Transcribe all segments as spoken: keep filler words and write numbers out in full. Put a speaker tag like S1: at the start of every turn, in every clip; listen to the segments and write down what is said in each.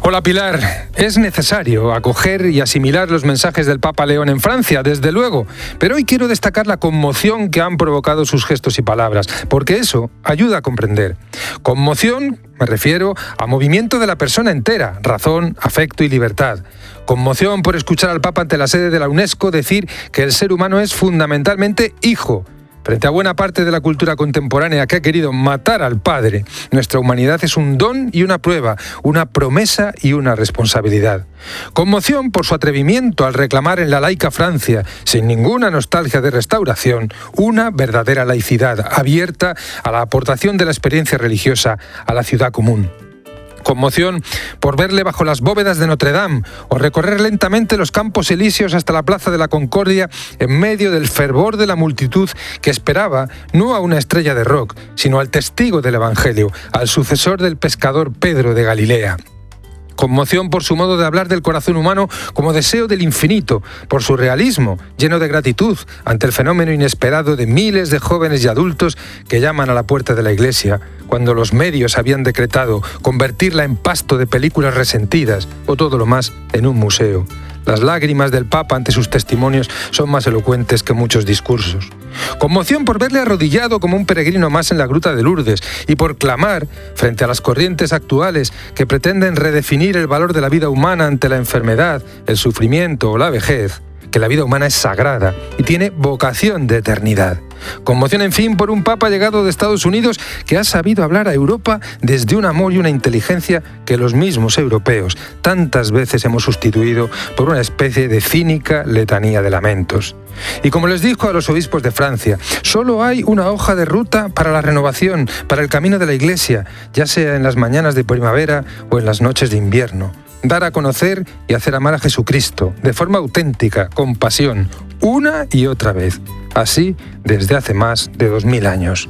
S1: Hola Pilar, es necesario acoger y asimilar los mensajes del Papa León en Francia, desde luego, pero hoy quiero destacar la conmoción que han provocado sus gestos y palabras, porque eso ayuda a comprender. Conmoción, me refiero a movimiento de la persona entera, razón, afecto y libertad. Conmoción por escuchar al Papa ante la sede de la UNESCO decir que el ser humano es fundamentalmente hijo. Frente a buena parte de la cultura contemporánea que ha querido matar al Padre, nuestra humanidad es un don y una prueba, una promesa y una responsabilidad. Conmoción por su atrevimiento al reclamar en la laica Francia, sin ninguna nostalgia de restauración, una verdadera laicidad abierta a la aportación de la experiencia religiosa a la ciudad común. Conmoción por verle bajo las bóvedas de Notre Dame o recorrer lentamente los Campos Elíseos hasta la Plaza de la Concordia en medio del fervor de la multitud que esperaba no a una estrella de rock, sino al testigo del Evangelio, al sucesor del pescador Pedro de Galilea. Conmoción por su modo de hablar del corazón humano como deseo del infinito, por su realismo, lleno de gratitud ante el fenómeno inesperado de miles de jóvenes y adultos que llaman a la puerta de la iglesia, cuando los medios habían decretado convertirla en pasto de películas resentidas o todo lo más en un museo. Las lágrimas del Papa ante sus testimonios son más elocuentes que muchos discursos. Conmoción por verle arrodillado como un peregrino más en la gruta de Lourdes y por clamar, frente a las corrientes actuales que pretenden redefinir el valor de la vida humana ante la enfermedad, el sufrimiento o la vejez, que la vida humana es sagrada y tiene vocación de eternidad. Conmoción, en fin, por un Papa llegado de Estados Unidos que ha sabido hablar a Europa desde un amor y una inteligencia que los mismos europeos tantas veces hemos sustituido por una especie de cínica letanía de lamentos. Y como les dijo a los obispos de Francia, solo hay una hoja de ruta para la renovación, para el camino de la Iglesia, ya sea en las mañanas de primavera o en las noches de invierno. Dar a conocer y hacer amar a Jesucristo, de forma auténtica, con pasión, una y otra vez. Así desde hace más de dos mil años.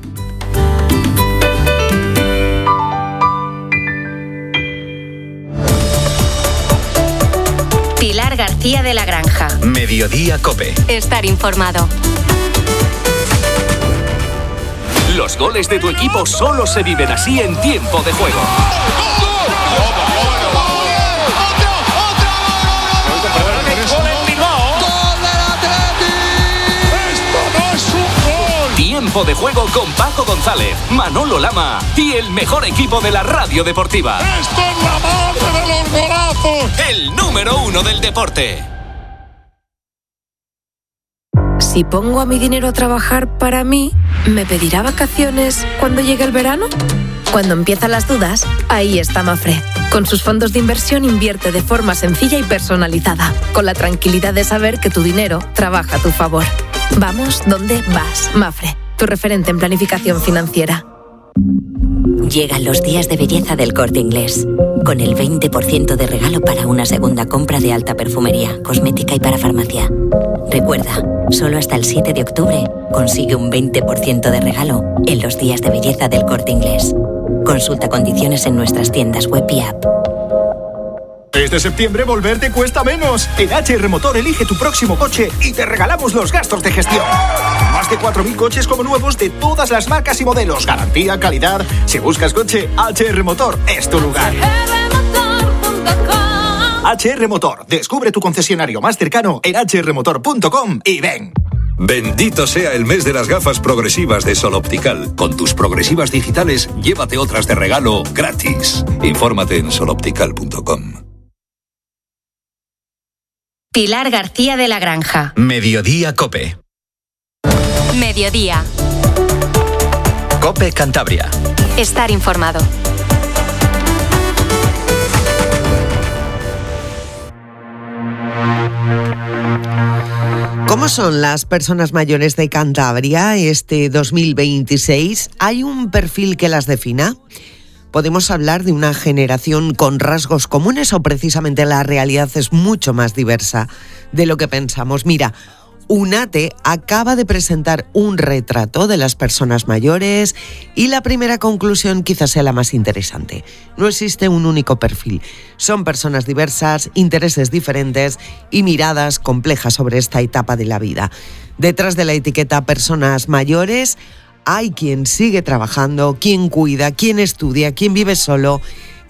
S2: Pilar García de la Granja.
S3: Mediodía COPE.
S2: Estar informado.
S3: Los goles de tu equipo solo se viven así en tiempo de juego. Tiempo de juego con Paco González, Manolo Lama y el mejor equipo de la radio deportiva.
S4: ¡Esto es la madre de los golazos!
S3: El número uno del deporte.
S5: Si pongo a mi dinero a trabajar para mí, ¿me pedirá vacaciones cuando llegue el verano? Cuando empiezan las dudas, ahí está Mafre. Con sus fondos de inversión invierte de forma sencilla y personalizada, con la tranquilidad de saber que tu dinero trabaja a tu favor. Vamos donde vas, Mafre, tu referente en planificación financiera.
S6: Llegan los días de belleza del Corte Inglés, con el veinte por ciento de regalo para una segunda compra de alta perfumería, cosmética y para farmacia. Recuerda, solo hasta el siete de octubre consigue un veinte por ciento de regalo en los días de belleza del Corte Inglés. Consulta condiciones en nuestras tiendas web y app.
S7: Este septiembre volver te cuesta menos. En H R Motor elige tu próximo coche y te regalamos los gastos de gestión. Más de cuatro mil coches como nuevos de todas las marcas y modelos. Garantía, calidad. Si buscas coche, H R Motor es tu lugar. H R Motor. Descubre tu concesionario más cercano en h r motor punto com y ven.
S8: Bendito sea el mes de las gafas progresivas de Sol Optical. Con tus progresivas digitales, llévate otras de regalo gratis. Infórmate en sol optical punto com.
S2: Pilar García de la Granja.
S3: Mediodía COPE.
S2: Mediodía.
S3: COPE Cantabria.
S2: Estar informado.
S9: ¿Cómo son las personas mayores de Cantabria este dos mil veintiséis? ¿Hay un perfil que las defina? ¿Podemos hablar de una generación con rasgos comunes o precisamente la realidad es mucho más diversa de lo que pensamos? Mira, UNATE acaba de presentar un retrato de las personas mayores y la primera conclusión quizás sea la más interesante. No existe un único perfil. Son personas diversas, intereses diferentes y miradas complejas sobre esta etapa de la vida. Detrás de la etiqueta personas mayores hay quien sigue trabajando, quien cuida, quien estudia, quien vive solo,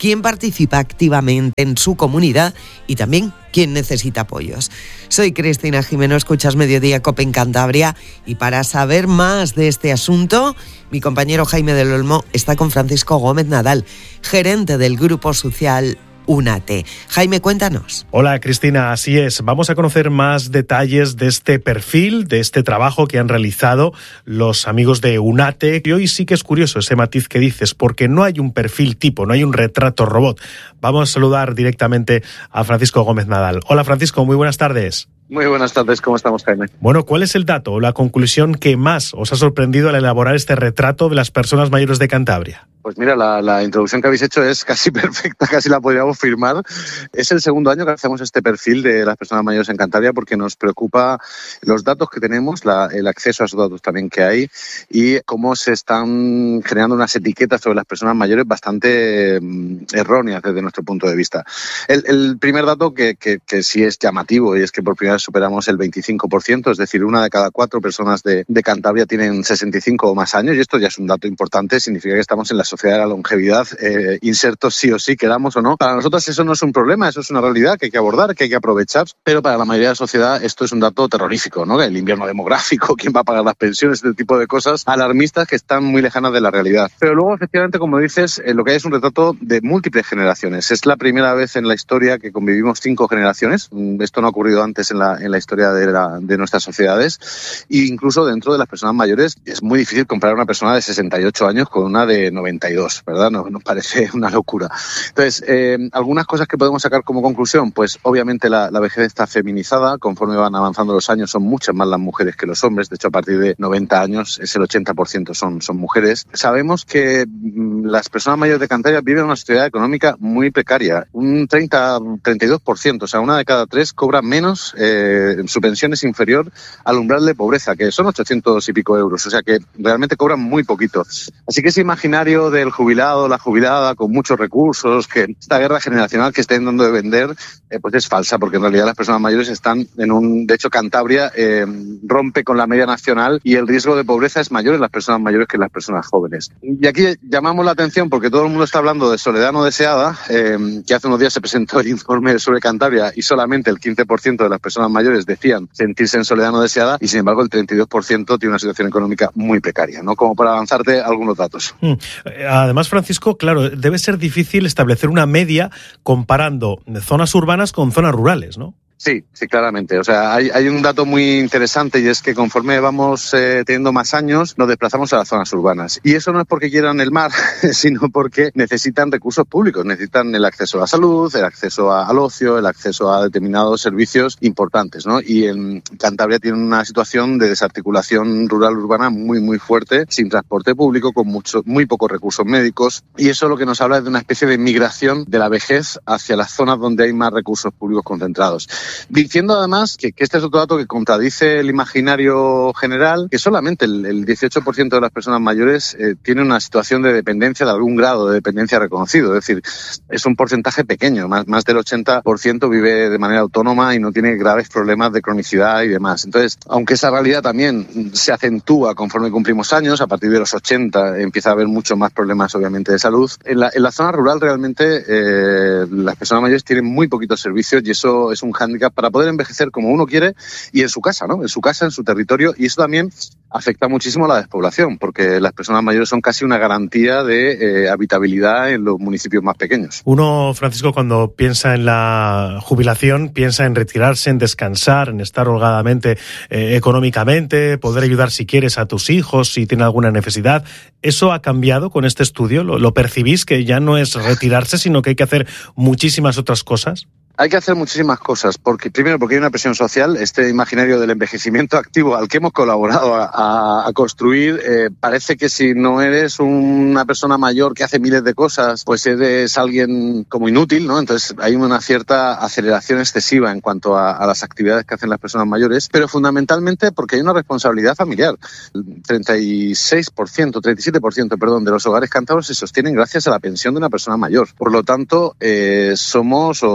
S9: quién participa activamente en su comunidad y también quién necesita apoyos. Soy Cristina Jimeno, escuchas Mediodía Cope en Cantabria, y para saber más de este asunto, mi compañero Jaime del Olmo está con Francisco Gómez Nadal, gerente del Grupo Social UNATE. Jaime, cuéntanos.
S10: Hola Cristina, así es. Vamos a conocer más detalles de este perfil, de este trabajo que han realizado los amigos de UNATE. Y hoy sí que es curioso ese matiz que dices, porque no hay un perfil tipo, no hay un retrato robot. Vamos a saludar directamente a Francisco Gómez Nadal. Hola Francisco, muy buenas tardes.
S11: Muy buenas tardes, ¿cómo estamos, Jaime?
S10: Bueno, ¿cuál es el dato o la conclusión que más os ha sorprendido al elaborar este retrato de las personas mayores de Cantabria?
S11: Pues mira, la, la introducción que habéis hecho es casi perfecta, casi la podríamos firmar. Es el segundo año que hacemos este perfil de las personas mayores en Cantabria porque nos preocupa los datos que tenemos, la, el acceso a esos datos también que hay y cómo se están generando unas etiquetas sobre las personas mayores bastante mm, erróneas desde nuestro punto de vista. El, el primer dato que, que, que sí es llamativo y es que por primera vez superamos el veinticinco por ciento, es decir, una de cada cuatro personas de, de Cantabria tienen sesenta y cinco o más años y esto ya es un dato importante, significa que estamos en la sociedad de la longevidad, eh, insertos sí o sí, queramos o no. Para nosotros eso no es un problema, eso es una realidad que hay que abordar, que hay que aprovechar, pero para la mayoría de la sociedad esto es un dato terrorífico, ¿no? El invierno demográfico, quién va a pagar las pensiones, este tipo de cosas alarmistas que están muy lejanas de la realidad. Pero luego, efectivamente, como dices, eh, lo que hay es un retrato de múltiples generaciones. Es la primera vez en la historia que convivimos cinco generaciones. Esto no ha ocurrido antes en la, en la historia de, la, de nuestras sociedades. E incluso dentro de las personas mayores es muy difícil comparar una persona de sesenta y ocho años con una de noventa y dos. ¿Verdad? Nos, nos parece una locura. Entonces, eh, algunas cosas que podemos sacar como conclusión, pues obviamente la, la vejez está feminizada, conforme van avanzando los años son muchas más las mujeres que los hombres, de hecho a partir de noventa años es el ochenta por ciento son, son mujeres. Sabemos que mm, las personas mayores de Cantabria viven una sociedad económica muy precaria, un treinta, treinta y dos por ciento, o sea, una de cada tres cobra menos, eh, su pensión es inferior al umbral de pobreza, que son ochocientos y pico euros, o sea que realmente cobran muy poquito. Así que ese imaginario del jubilado jubilado, la jubilada con muchos recursos, que esta guerra generacional que está intentando de vender, eh, pues es falsa, porque en realidad las personas mayores están en un, de hecho Cantabria eh, rompe con la media nacional y el riesgo de pobreza es mayor en las personas mayores que en las personas jóvenes. Y aquí llamamos la atención porque todo el mundo está hablando de soledad no deseada, eh, que hace unos días se presentó el informe sobre Cantabria y solamente el quince por ciento de las personas mayores decían sentirse en soledad no deseada y sin embargo el treinta y dos por ciento tiene una situación económica muy precaria, ¿no? Como para avanzarte algunos datos.
S10: Mm. Además, Francisco, claro, debe ser difícil establecer una media comparando zonas urbanas con zonas rurales, ¿no?
S11: Sí, sí, claramente. O sea, hay, hay un dato muy interesante y es que conforme vamos eh, teniendo más años, nos desplazamos a las zonas urbanas. Y eso no es porque quieran el mar, sino porque necesitan recursos públicos, necesitan el acceso a la salud, el acceso a, al ocio, el acceso a determinados servicios importantes, ¿no? Y en Cantabria tiene una situación de desarticulación rural-urbana muy, muy fuerte, sin transporte público, con mucho, muy pocos recursos médicos. Y eso lo que nos habla es de una especie de migración de la vejez hacia las zonas donde hay más recursos públicos concentrados. Diciendo además que, que este es otro dato que contradice el imaginario general, que solamente el, el dieciocho por ciento de las personas mayores eh, tiene una situación de dependencia, de algún grado de dependencia reconocido. Es decir, es un porcentaje pequeño, más, más del ochenta por ciento vive de manera autónoma y no tiene graves problemas de cronicidad y demás. Entonces, aunque esa realidad también se acentúa conforme cumplimos años, a partir de los ochenta empieza a haber muchos más problemas obviamente de salud. En la, en la zona rural realmente eh, las personas mayores tienen muy poquitos servicios y eso es un hándicap para poder envejecer como uno quiere y en su casa, ¿no? En su casa, en su territorio, y eso también afecta muchísimo a la despoblación, porque las personas mayores son casi una garantía de eh, habitabilidad en los municipios más pequeños.
S10: Uno, Francisco, cuando piensa en la jubilación, piensa en retirarse, en descansar, en estar holgadamente eh, económicamente, poder ayudar si quieres a tus hijos, si tienen alguna necesidad. ¿Eso ha cambiado con este estudio? ¿Lo, lo percibís que ya no es retirarse, sino que hay que hacer muchísimas otras cosas?
S11: Hay que hacer muchísimas cosas, porque primero porque hay una presión social, este imaginario del envejecimiento activo al que hemos colaborado a, a, a construir, eh, parece que si no eres una persona mayor que hace miles de cosas, pues eres alguien como inútil, ¿no? Entonces hay una cierta aceleración excesiva en cuanto a, a las actividades que hacen las personas mayores, pero fundamentalmente porque hay una responsabilidad familiar. El treinta y seis por ciento, treinta y siete por ciento, perdón, de los hogares cántabros se sostienen gracias a la pensión de una persona mayor. Por lo tanto, eh, somos o son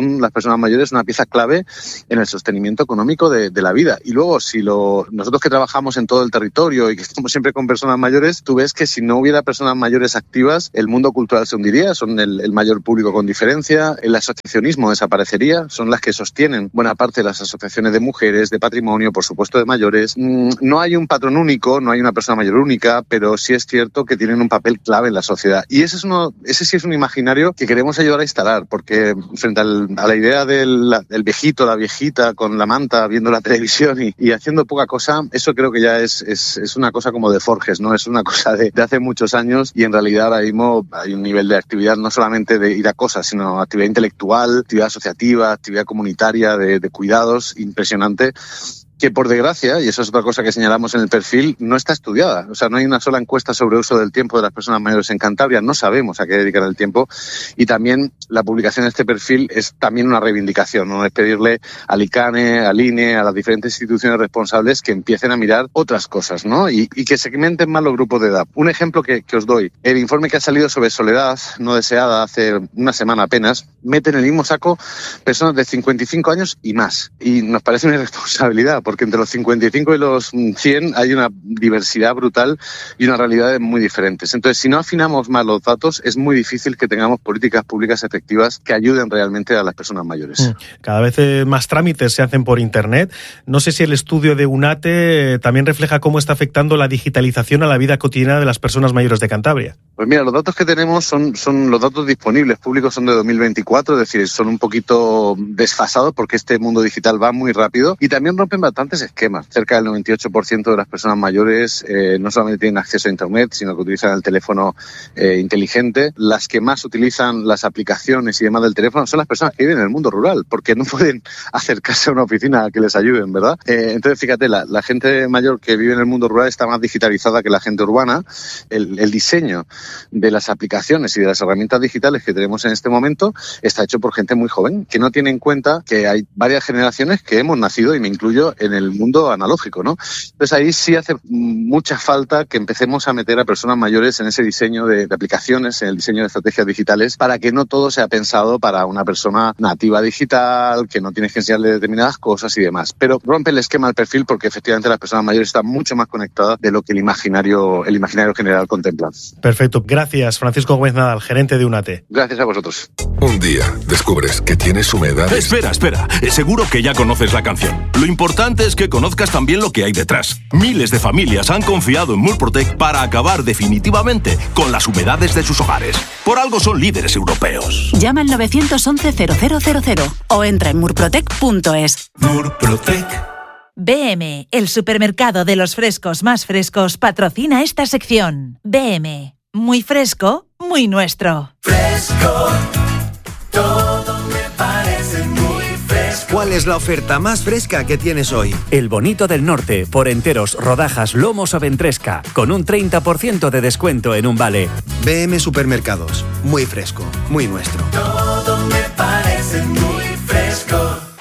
S11: son las personas mayores una pieza clave en el sostenimiento económico de, de la vida. Y luego, si lo nosotros que trabajamos en todo el territorio y que estamos siempre con personas mayores, tú ves que si no hubiera personas mayores activas, el mundo cultural se hundiría, son el, el mayor público con diferencia, el asociacionismo desaparecería, son las que sostienen buena parte de las asociaciones de mujeres, de patrimonio, por supuesto de mayores. No hay un patrón único, no hay una persona mayor única, pero sí es cierto que tienen un papel clave en la sociedad. Y ese, es uno, ese sí es un imaginario que queremos ayudar a instalar, porque frente al, a la idea del, del viejito, la viejita con la manta viendo la televisión y, y haciendo poca cosa, eso creo que ya es, es, es una cosa como de Forges, ¿no? Es una cosa de, de hace muchos años y en realidad ahora mismo hay un nivel de actividad no solamente de ir a cosas, sino actividad intelectual, actividad asociativa, actividad comunitaria, de, de cuidados, impresionante, que por desgracia, y eso es otra cosa que señalamos en el perfil, no está estudiada. O sea, no hay una sola encuesta sobre uso del tiempo de las personas mayores en Cantabria, no sabemos a qué dedican el tiempo, y también la publicación de este perfil es también una reivindicación, ¿no? Es pedirle al ICANE, al INE, a las diferentes instituciones responsables que empiecen a mirar otras cosas, ¿no? Y, y que segmenten más los grupos de edad. Un ejemplo que, que os doy, el informe que ha salido sobre soledad no deseada hace una semana apenas, mete en el mismo saco personas de cincuenta y cinco años y más. Y nos parece una irresponsabilidad, porque entre los cincuenta y cinco y los cien hay una diversidad brutal y unas realidades muy diferentes. Entonces, si no afinamos más los datos, es muy difícil que tengamos políticas públicas efectivas que ayuden realmente a las personas mayores.
S10: Cada vez más trámites se hacen por Internet. No sé si el estudio de UNATE también refleja cómo está afectando la digitalización a la vida cotidiana de las personas mayores de Cantabria.
S11: Pues mira, los datos que tenemos son, son los datos disponibles públicos, son de dos mil veinticuatro, es decir, son un poquito desfasados porque este mundo digital va muy rápido y también rompen bastantes esquemas. Cerca del noventa y ocho por ciento de las personas mayores eh, no solamente tienen acceso a Internet, sino que utilizan el teléfono eh, inteligente. Las que más utilizan las aplicaciones y demás del teléfono son las personas que viven en el mundo rural, porque no pueden acercarse a una oficina a que les ayuden, ¿verdad? Eh, entonces, fíjate, la, la gente mayor que vive en el mundo rural está más digitalizada que la gente urbana. El, el diseño de las aplicaciones y de las herramientas digitales que tenemos en este momento está hecho por gente muy joven, que no tiene en cuenta que hay varias generaciones que hemos nacido, y me incluyo, en el mundo analógico, ¿no? Entonces ahí sí hace mucha falta que empecemos a meter a personas mayores en ese diseño de, de aplicaciones, en el diseño de estrategias digitales, para que no todo sea pensado para una persona nativa digital, que no tiene que enseñarle determinadas cosas y demás. Pero rompe el esquema del perfil porque efectivamente las personas mayores están mucho más conectadas de lo que el imaginario, el imaginario general contempla.
S10: Perfecto. Gracias, Francisco Gómez Nadal, gerente de UNATE.
S11: Gracias a vosotros.
S12: Un día descubres que tienes humedad.
S3: Espera, espera. Seguro que ya conoces la canción. Lo importante es que conozcas también lo que hay detrás. Miles de familias han confiado en Murprotec para acabar definitivamente con las humedades de sus hogares. Por algo son líderes europeos.
S13: Llama al nueve once cero cero cero cero o entra en murprotec punto es.
S3: Murprotec.
S14: B M, el supermercado de los frescos más frescos, patrocina esta sección. B M, muy fresco, muy nuestro.
S15: Fresco, todo me parece muy fresco. ¿Cuál es la oferta más fresca que tienes hoy?
S16: El Bonito del Norte, por enteros, rodajas, lomos o ventresca, con un treinta por ciento de descuento en un vale.
S15: B M Supermercados, muy fresco, muy nuestro. Todo me parece muy fresco.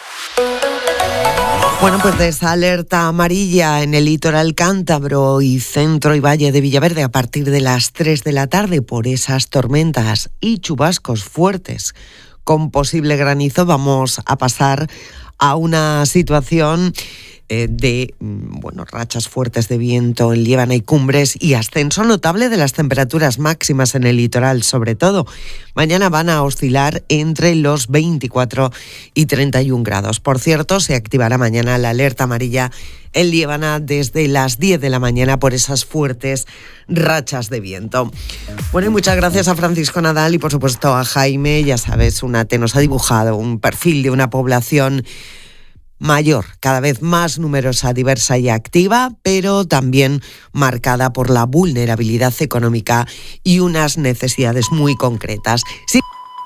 S9: Bueno, pues de esa alerta amarilla en el litoral cántabro y centro y valle de Villaverde a partir de las tres de la tarde por esas tormentas y chubascos fuertes con posible granizo, vamos a pasar a una situación eh, de bueno, rachas fuertes de viento en Liébana y Cumbres y ascenso notable de las temperaturas máximas en el litoral, sobre todo. Mañana van a oscilar entre los veinticuatro y treinta y un grados. Por cierto, se activará mañana la alerta amarilla en Liébana desde las diez de la mañana por esas fuertes rachas de viento. Bueno, y muchas gracias a Francisco Nadal y por supuesto a Jaime. Ya sabes, UNATE nos ha dibujado un perfil de una población mayor, cada vez más numerosa, diversa y activa, pero también marcada por la vulnerabilidad económica y unas necesidades muy concretas. Sí.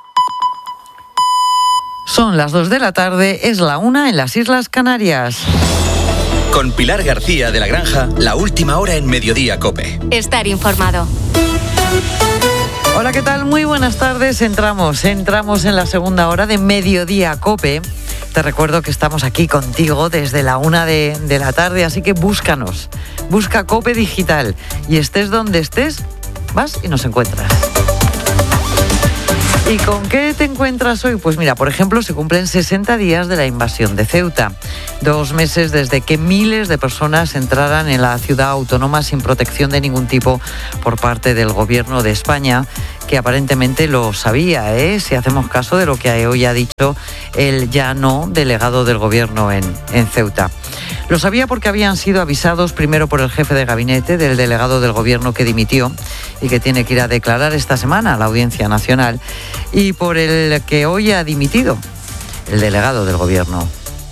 S17: Son las dos de la tarde, es la una en las Islas Canarias.
S18: Con Pilar García de la Granja, la última hora en Mediodía COPE.
S2: Estar informado.
S17: Hola, ¿qué tal? Muy buenas tardes. Entramos, entramos en la segunda hora de Mediodía COPE. Te recuerdo que estamos aquí contigo desde la una de, de la tarde, así que búscanos. Busca COPE Digital y estés donde estés, vas y nos encuentras. ¿Y con qué te encuentras hoy? Pues mira, por ejemplo, se cumplen sesenta días de la invasión de Ceuta. Dos meses desde que miles de personas entraran en la ciudad autónoma sin protección de ningún tipo por parte del gobierno de España, que aparentemente lo sabía, ¿eh? Si hacemos caso de lo que hoy ha dicho el ya no delegado del gobierno en, en Ceuta. Lo sabía porque habían sido avisados primero por el jefe de gabinete del delegado del gobierno que dimitió y que tiene que ir a declarar esta semana a la Audiencia Nacional, y por el que hoy ha dimitido el delegado del gobierno.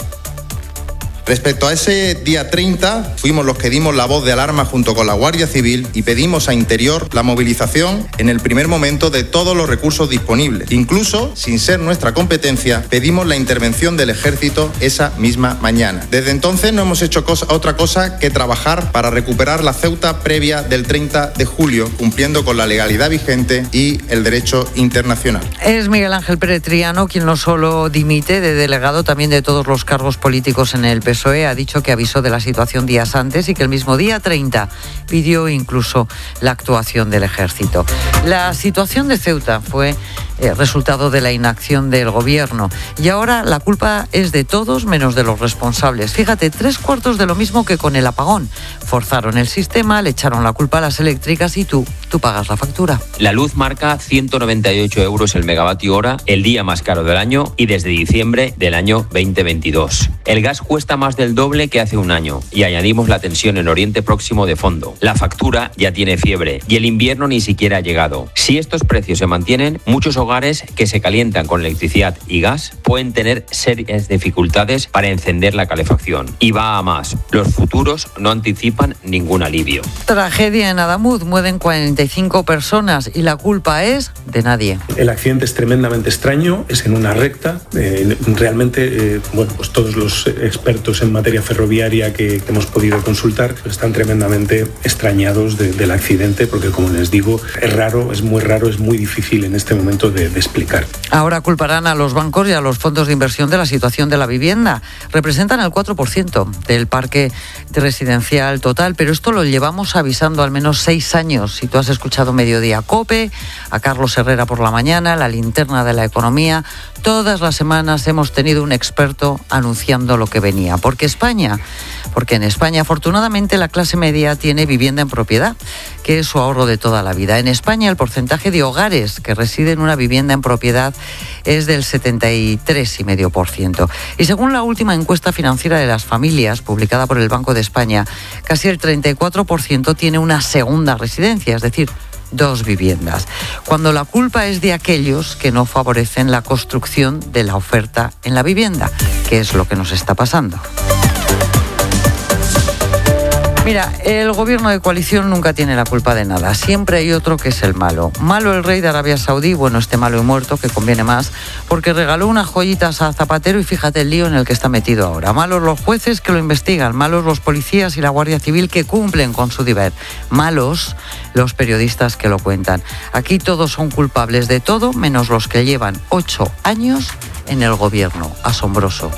S19: Respecto a ese día treinta, fuimos los que dimos la voz de alarma junto con la Guardia Civil y pedimos a Interior la movilización en el primer momento de todos los recursos disponibles. Incluso, sin ser nuestra competencia, pedimos la intervención del Ejército esa misma mañana. Desde entonces no hemos hecho cosa, otra cosa que trabajar para recuperar la Ceuta previa del treinta de julio, cumpliendo con la legalidad vigente y el derecho internacional.
S17: Es Miguel Ángel Pérez Triano quien no solo dimite de delegado, también de todos los cargos políticos en el P S O E. Ha dicho que avisó de la situación días antes y que el mismo día treinta pidió incluso la actuación del Ejército. La situación de Ceuta fue eh, resultado de la inacción del gobierno y ahora la culpa es de todos menos de los responsables. Fíjate, tres cuartos de lo mismo que con el apagón. Forzaron el sistema, le echaron la culpa a las eléctricas y tú, tú pagas la factura.
S20: La luz marca ciento noventa y ocho euros el megavatio hora, el día más caro del año y desde diciembre del año veinte veintidós. El gas cuesta más del doble que hace un año y añadimos la tensión en Oriente Próximo de fondo. La factura ya tiene fiebre y el invierno ni siquiera ha llegado. Si estos precios se mantienen, muchos hogares que se calientan con electricidad y gas pueden tener serias dificultades para encender la calefacción. Y va a más. Los futuros no anticipan ningún alivio.
S17: Tragedia en Adamuz, mueren cuarenta y cinco personas y la culpa es de nadie.
S21: El accidente es tremendamente extraño, es en una recta. Eh, realmente, eh, bueno, pues todos los expertos en materia ferroviaria que, que hemos podido consultar están tremendamente extrañados de, del accidente, porque como les digo, es raro, es muy raro, es muy difícil en este momento de, de explicar.
S17: Ahora culparán a los bancos y a los fondos de inversión de la situación de la vivienda. Representan el cuatro por ciento del parque residencial total, pero esto lo llevamos avisando al menos seis años. Si tú has escuchado Mediodía COPE, a Carlos Herrera por la mañana, la linterna de la economía, todas las semanas hemos tenido un experto anunciando lo que venía. Porque España, porque en España afortunadamente la clase media tiene vivienda en propiedad, que es su ahorro de toda la vida. En España el porcentaje de hogares que residen en una vivienda en propiedad es del setenta y tres coma cinco por ciento. Y según la última encuesta financiera de las familias, publicada por el Banco de España, casi el treinta y cuatro por ciento tiene una segunda residencia, es decir, dos viviendas, cuando la culpa es de aquellos que no favorecen la construcción de la oferta en la vivienda, que es lo que nos está pasando. Mira, el gobierno de coalición nunca tiene la culpa de nada. Siempre hay otro que es el malo. Malo el rey de Arabia Saudí, bueno, este malo y muerto, que conviene más, porque regaló unas joyitas a Zapatero y fíjate el lío en el que está metido ahora. Malos los jueces que lo investigan, malos los policías y la Guardia Civil que cumplen con su deber, malos los periodistas que lo cuentan. Aquí todos son culpables de todo, menos los que llevan ocho años en el gobierno. Asombroso.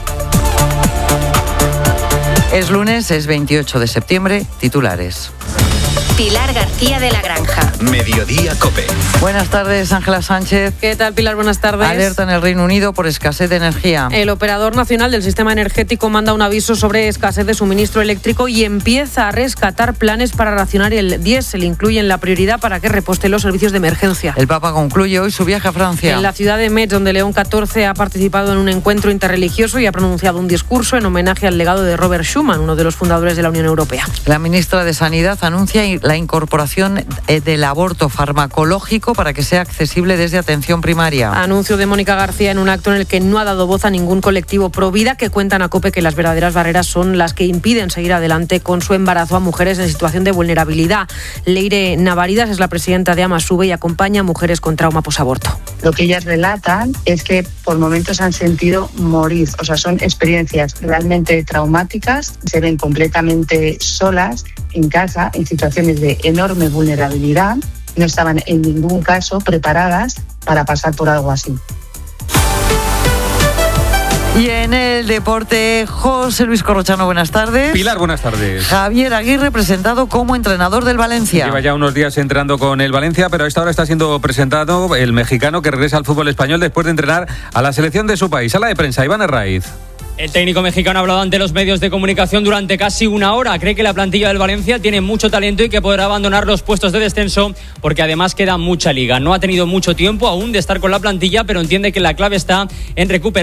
S17: Es lunes, es veintiocho de septiembre, titulares.
S2: Pilar García de la Granja.
S18: Mediodía COPE.
S17: Buenas tardes, Ángela Sánchez.
S22: ¿Qué tal, Pilar? Buenas tardes.
S17: Alerta en el Reino Unido por escasez de energía.
S22: El operador nacional del sistema energético manda un aviso sobre escasez de suministro eléctrico y empieza a rescatar planes para racionar el diésel. Incluyen la prioridad para que reposte los servicios de emergencia.
S17: El Papa concluye hoy su viaje a Francia.
S22: En la ciudad de Metz, donde León catorce ha participado en un encuentro interreligioso y ha pronunciado un discurso en homenaje al legado de Robert Schuman, uno de los fundadores de la Unión Europea.
S17: La ministra de Sanidad anuncia la incorporación del aborto farmacológico para que sea accesible desde atención primaria.
S22: Anuncio de Mónica García en un acto en el que no ha dado voz a ningún colectivo pro vida, que cuentan a COPE que las verdaderas barreras son las que impiden seguir adelante con su embarazo a mujeres en situación de vulnerabilidad. Leire Navaridas es la presidenta de Amasube y acompaña a mujeres con trauma posaborto.
S23: Lo que ellas relatan es que por momentos han sentido morir, o sea, son experiencias realmente traumáticas, se ven completamente solas en casa, en situaciones de enorme vulnerabilidad, no estaban en ningún caso preparadas para pasar por algo así.
S17: Y en el deporte, José Luis Corrochano, buenas tardes.
S1: Pilar, buenas tardes.
S17: Javier Aguirre, presentado como entrenador del Valencia.
S1: Lleva ya unos días entrenando con el Valencia, pero a esta hora está siendo presentado el mexicano que regresa al fútbol español después de entrenar a la selección de su país. Sala de prensa, Iván Herraiz.
S4: El técnico mexicano ha hablado ante los medios de comunicación durante casi una hora. Cree que la plantilla del Valencia tiene mucho talento y que podrá abandonar los puestos de descenso porque además queda mucha liga. No ha tenido mucho tiempo aún de estar con la plantilla, pero entiende que la clave está en recuperar